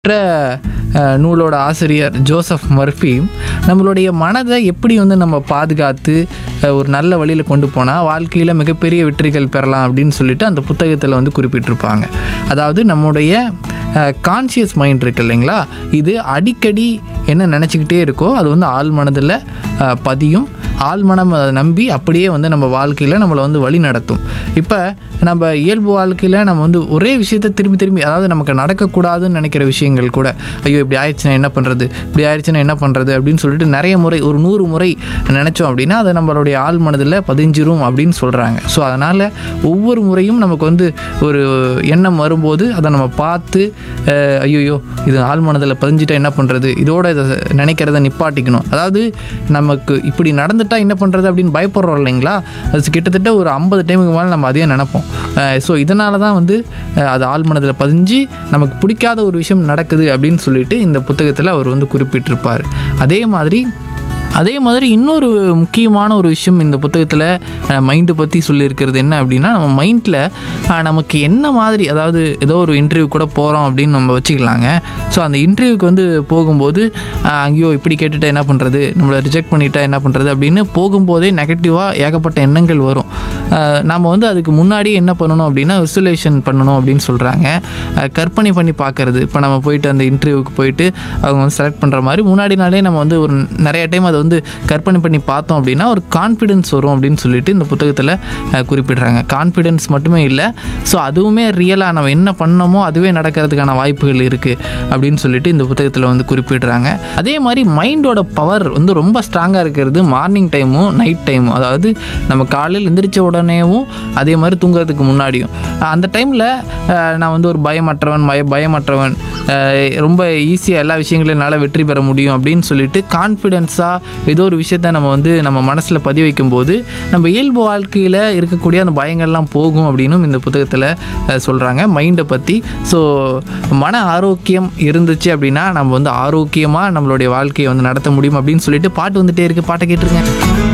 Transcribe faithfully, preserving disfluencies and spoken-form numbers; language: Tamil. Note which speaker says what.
Speaker 1: மற்ற அஹ், நூலோட ஆசிரியர் ஜோசப் மர்ஃபி நம்மளுடைய மனதை எப்படி வந்து நம்ம பாதுகாத்து அஹ், ஒரு நல்ல வழியில் கொண்டு போனால் வாழ்க்கையில் மிகப்பெரிய வெற்றிகள் பெறலாம் அப்படின்னு சொல்லிட்டு அந்த புத்தகத்தில் வந்து குறிப்பிட்டிருப்பாங்க. அதாவது நம்முடைய கான்ஷியஸ் மைண்ட் இருக்கு இல்லைங்களா, இது அடிக்கடி என்ன நினச்சிக்கிட்டே இருக்கோ அது வந்து ஆழ் மனதில் அஹ், பதியும். ஆழ்மனம் அதை நம்பி அப்படியே வந்து நம்ம வாழ்க்கையில் நம்மளை வந்து வழி நடத்தும். இப்போ நம்ம இயல்பு வாழ்க்கையில் நம்ம வந்து ஒரே விஷயத்தை திரும்பி திரும்பி, அதாவது நமக்கு நடக்கக்கூடாதுன்னு நினைக்கிற விஷயங்கள் கூட, ஐயோ இப்படி ஆயிடுச்சுன்னா என்ன பண்ணுறது, இப்படி ஆயிடுச்சுன்னா என்ன பண்ணுறது அப்படின்னு சொல்லிட்டு நிறைய முறை, ஒரு நூறு முறை நினச்சோம் அப்படின்னா அதை நம்மளுடைய ஆழ் மனதில் பதிஞ்சிரும் அப்படின்னு சொல்கிறாங்க. ஸோ அதனால் ஒவ்வொரு முறையும் நமக்கு வந்து ஒரு எண்ணம் வரும்போது அதை நம்ம பார்த்து ஐயோயோ இது ஆழ் மனதில் பதிஞ்சிட்டா என்ன பண்ணுறது, இதோட இதை நினைக்கிறத நிப்பாட்டிக்கணும். அதாவது நமக்கு இப்படி நடந்துட்டா என்ன பண்ணுறது அப்படின்னு பயப்படுறோம் இல்லைங்களா, அது கிட்டத்தட்ட ஒரு ஐம்பது டைமுக்கு மேலே நம்ம அதையே நினைப்போம். ஸோ இதனால தான் வந்து அஹ், அது ஆழ் மனதில் பதிஞ்சு நமக்கு பிடிக்காத ஒரு விஷயம் நடக்குது அப்படின்னு சொல்லிட்டு இந்த புத்தகத்தில் அவர் வந்து குறிப்பிட்டிருப்பார். அதே மாதிரி அதே மாதிரி இன்னொரு முக்கியமான ஒரு விஷயம் இந்த புத்தகத்தில் மைண்டை பற்றி சொல்லியிருக்கிறது என்ன அப்படின்னா, நம்ம மைண்டில் நமக்கு என்ன மாதிரி, அதாவது ஏதோ ஒரு இன்டர்வியூ கூட போகிறோம் அப்படின்னு நம்ம வச்சுக்கலாங்க. ஸோ அந்த இன்டர்வியூக்கு வந்து போகும்போது அஹ், ஐயோ இப்படி கேட்டுட்டா என்ன பண்ணுறது, நம்மளை ரிஜெக்ட் பண்ணிட்டா என்ன பண்ணுறது அப்படின்னு போகும்போதே நெகட்டிவாக ஏகப்பட்ட எண்ணங்கள் வரும். அஹ், நம்ம வந்து அதுக்கு முன்னாடி என்ன பண்ணணும் அப்படின்னா விசுவலேஷன் பண்ணணும் அப்படின்னு சொல்கிறாங்க. கற்பனை பண்ணி பார்க்குறது. இப்போ நம்ம போயிட்டு அந்த இன்டர்வியூக்கு போயிட்டு அவங்க வந்து செலக்ட் பண்ணுற மாதிரி முன்னாடி நாளே நம்ம வந்து ஒரு நிறைய டைம் அதை வந்து கற்பனை பண்ணி பார்த்தோம் அப்படின்னா ஒரு கான்ஃபிடென்ஸ் வரும் அப்படின்னு சொல்லிட்டு இந்த புத்தகத்தில் அஹ், குறிப்பிடுறாங்க. கான்ஃபிடென்ஸ் மட்டுமே இல்லை, ஸோ அதுவுமே ரியலாக நம்ம என்ன பண்ணோமோ அதுவே நடக்கிறதுக்கான வாய்ப்புகள் இருக்குது அப்படின்னு சொல்லிட்டு இந்த புத்தகத்தில் வந்து குறிப்பிடுறாங்க. அதே மாதிரி மைண்டோட பவர் வந்து ரொம்ப ஸ்ட்ராங்காக இருக்கிறது மார்னிங் டைமும் நைட் டைமும். அதாவது நம்ம காலையில் எந்திரிச்ச உடனேவும் அதே மாதிரி தூங்குறதுக்கு முன்னாடியும் அந்த டைமில் நான் வந்து ஒரு பயமற்றவன் பய பயமற்றவன் அஹ், ரொம்ப ஈஸியாக எல்லா விஷயங்களையும் என்னால் வெற்றி பெற முடியும் அப்படின்னு சொல்லிட்டு கான்ஃபிடென்ஸாக ஏதோ ஒரு விஷயத்த நம்ம வந்து நம்ம மனசில் பதிவு வைக்கும்போது நம்ம இயல்பு வாழ்க்கையில் இருக்கக்கூடிய அந்த பயங்கள்லாம் போகும் அப்படின்னும் இந்த புத்தகத்தில் சொல்கிறாங்க மைண்டை பற்றி. ஸோ மன ஆரோக்கியம் இருந்துச்சு அப்படின்னா நம்ம வந்து ஆரோக்கியமாக நம்மளுடைய வாழ்க்கையை வந்து நடத்த முடியும் அப்படின்னு சொல்லிட்டு பாட்டு வந்துகிட்டே இருக்குது, பாட்டை கேட்டுருங்க.